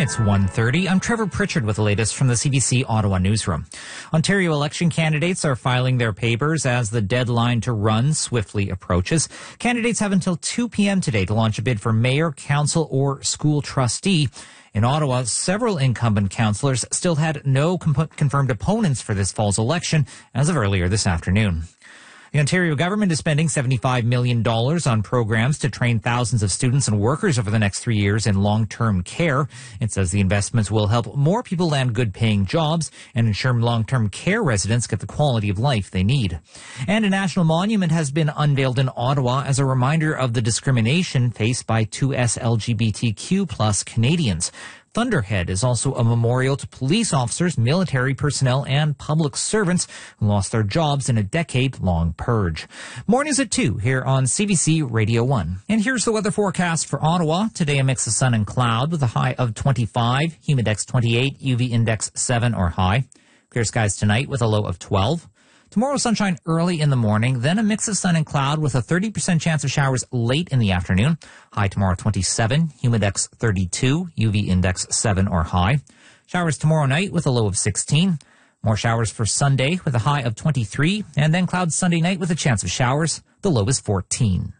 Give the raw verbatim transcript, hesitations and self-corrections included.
It's one thirty. I'm Trevor Pritchard with the latest from the C B C Ottawa newsroom. Ontario election candidates are filing their papers as the deadline to run swiftly approaches. Candidates have until two p.m. today to launch a bid for mayor, council, or school trustee. In Ottawa, several incumbent councillors still had no comp- confirmed opponents for this fall's election as of earlier this afternoon. The Ontario government is spending seventy-five million dollars on programs to train thousands of students and workers over the next three years in long-term care. It says the investments will help more people land good-paying jobs and ensure long-term care residents get the quality of life they need. And a national monument has been unveiled in Ottawa as a reminder of the discrimination faced by two S L G B T Q plus Canadians. Thunderhead is also a memorial to police officers, military personnel, and public servants who lost their jobs in a decade-long purge. Mornings at two here on C B C Radio one. And here's the weather forecast for Ottawa. Today a mix of sun and cloud with a high of twenty-five, humidex twenty-eight, U V index seven or high. Clear skies tonight with a low of twelve. Tomorrow, sunshine early in the morning, then a mix of sun and cloud with a thirty percent chance of showers late in the afternoon. High tomorrow, twenty-seven, humidex thirty-two, U V index seven or high. Showers tomorrow night with a low of sixteen. More showers for Sunday with a high of twenty-three, and then clouds Sunday night with a chance of showers. The low is fourteen.